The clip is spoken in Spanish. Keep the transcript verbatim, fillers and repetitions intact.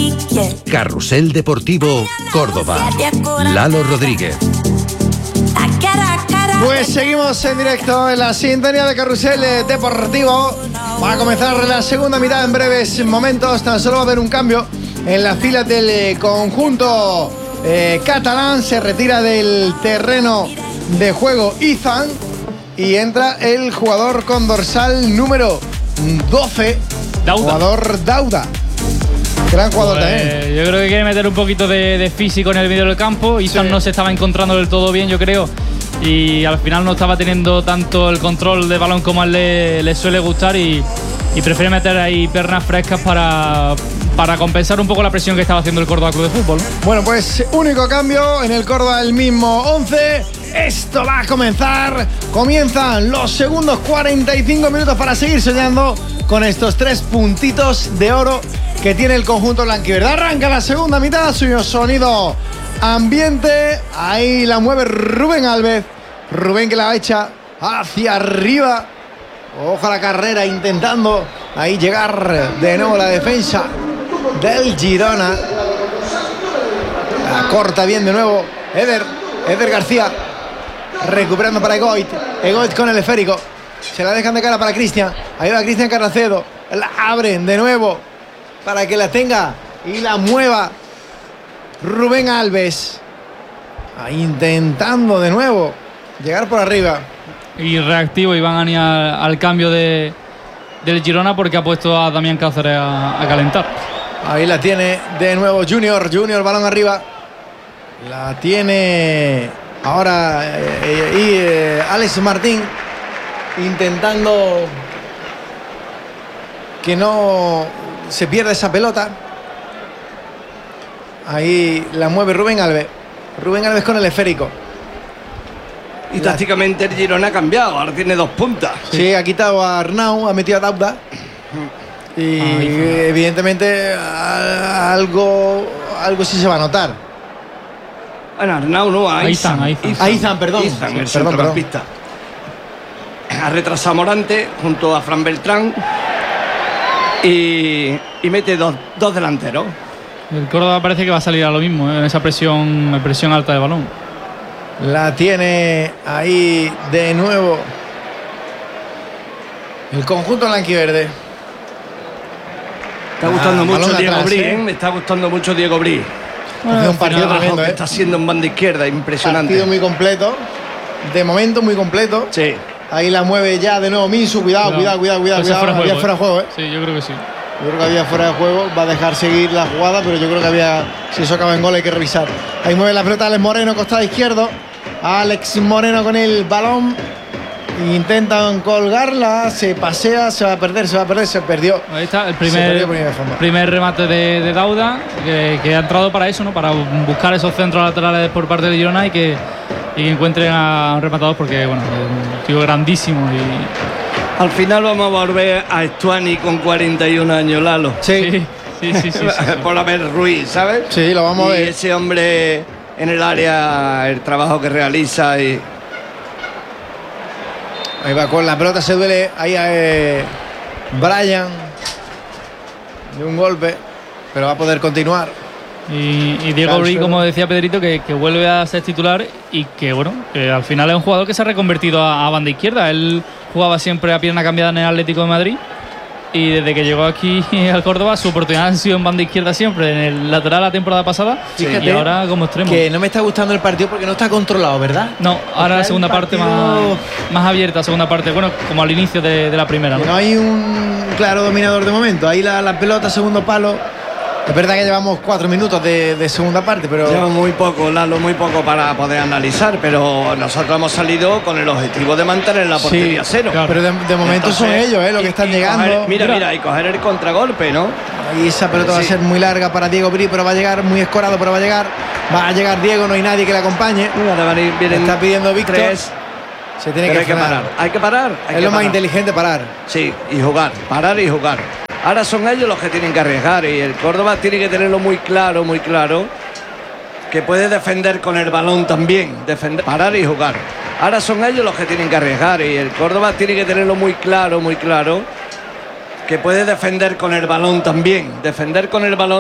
Carrusel Deportivo Córdoba. Lalo Rodríguez. Pues seguimos en directo en la sintonía de Carrusel Deportivo. Va a comenzar la segunda mitad en breves momentos. Tan solo va a haber un cambio en las filas del conjunto eh, catalán. Se retira del terreno de juego Izan y entra el jugador con dorsal número doce, Dauda. Jugador Dauda. Gran jugador pues, también. Yo creo que quiere meter un poquito de, de físico en el medio del campo. Izan sí. no se estaba encontrando del todo bien, yo creo. Y al final no estaba teniendo tanto el control de balón como a él le, le suele gustar y, y prefiere meter ahí piernas frescas para, para compensar un poco la presión que estaba haciendo el Córdoba Club de Fútbol. Bueno, pues único cambio en el Córdoba, el mismo once. Esto va a comenzar. Comienzan los segundos cuarenta y cinco minutos para seguir soñando con estos tres puntitos de oro que tiene el conjunto blanquiverde. Arranca la segunda mitad, suyo sonido ambiente. Ahí la mueve Rubén Alves. Rubén que la echa hacia arriba. Ojo a la carrera intentando ahí llegar de nuevo la defensa del Girona. La corta bien de nuevo Eder. Eder García recuperando para Egoit. Egoit con el esférico. Se la dejan de cara para Cristian. Ahí va Cristian Carracedo. La abren de nuevo para que la tenga y la mueva Rubén Alves. Ahí intentando de nuevo llegar por arriba. Y reactivo Iván Ani al, al cambio de, del Girona porque ha puesto a Damián Cáceres a, a calentar. Ahí la tiene de nuevo Junior. Junior, balón arriba. La tiene ahora eh, y eh, Alex Martín intentando que no se pierda esa pelota. Ahí la mueve Rubén Alves. Rubén Alves con el esférico. Y la... tácticamente el Girona ha cambiado. Ahora tiene dos puntas. Sí, sí ha quitado a Arnau, ha metido a Dauda. Y Ay, evidentemente algo, algo sí se va a notar. Bueno, Arnau no, a Izan. A Izan, perdón. Izan, el centrocampista. Ha retrasado Morante junto a Fran Beltrán. Y, y mete dos, dos delanteros. El Córdoba parece que va a salir a lo mismo, ¿eh? En esa presión, presión alta de balón. La tiene ahí de nuevo el conjunto blanquiverde. Está gustando ah, mucho Diego Brí, ¿eh? Me está gustando mucho Diego Brí. Bueno, un partido tremendo, que ¿eh? Está haciendo en banda izquierda, impresionante. Partido muy completo. De momento muy completo. Sí. Ahí la mueve ya de nuevo Minsu. Cuidado, no. cuidado, cuidado, cuidado. cuidado. Fuera había juego, fuera de juego, ¿eh? Sí, yo creo que sí. Yo creo que había fuera de juego. Va a dejar seguir la jugada, pero yo creo que había. Si eso acaba en gol, hay que revisar. Ahí mueve la pelota Alex Moreno, costado izquierdo. Alex Moreno con el balón. Intentan colgarla. Se pasea, se va a perder, se va a perder, se perdió. Ahí está el primer, primer remate de, de Dauda, que, que ha entrado para eso, ¿no? Para buscar esos centros laterales por parte de Girona y que, y que encuentren a un rematador, porque bueno, un tío grandísimo y. Al final vamos a volver a Estuani con cuarenta y un años, Lalo. Sí, sí, sí, sí, sí, sí. Por haber Ruiz, ¿sabes? Sí, lo vamos y a ver. Ese hombre en el área, el trabajo que realiza y... Ahí va con la pelota, se duele ahí a eh, Brian de un golpe, pero va a poder continuar. Y, y Diego Brí, como decía Pedrito, que, que vuelve a ser titular y que bueno, que al final es un jugador que se ha reconvertido a, a banda izquierda. Él jugaba siempre a pierna cambiada en el Atlético de Madrid y desde que llegó aquí al Córdoba su oportunidad ha sido en banda izquierda siempre, en el lateral la temporada pasada. Fíjate, y ahora como extremo. Que no me está gustando el partido porque no está controlado, ¿verdad? No, ahora la segunda parte más, más abierta, segunda parte, bueno, como al inicio de, de la primera, ¿no? No hay un claro dominador de momento. Ahí la, la pelota, segundo palo. Es verdad que llevamos cuatro minutos de, de segunda parte, pero... Llevamos muy poco, Lalo, muy poco para poder analizar, pero nosotros hemos salido con el objetivo de mantener la portería sí, cero. Claro. Pero de, de momento Entonces, son ellos, ¿eh? Los que están llegando. Coger, mira, mira, y coger el contragolpe, ¿no? Ahí esa pelota sí. va a ser muy larga para Diego Brí, pero va a llegar, muy escorado, pero va a llegar. Va a llegar Diego, no hay nadie que le acompañe. Mira, vienen está pidiendo Víctor. Tres. Se tiene que, que, hay que parar. Hay que parar. Hay es que lo parar. más inteligente, parar. Sí, y jugar. Parar y jugar. Ahora son ellos los que tienen que arriesgar y el Córdoba tiene que tenerlo muy claro, muy claro, que puede defender con el balón también, defender, parar y jugar. Ahora son ellos los que tienen que arriesgar y el Córdoba tiene que tenerlo muy claro, muy claro, que puede defender con el balón también, defender con el balón.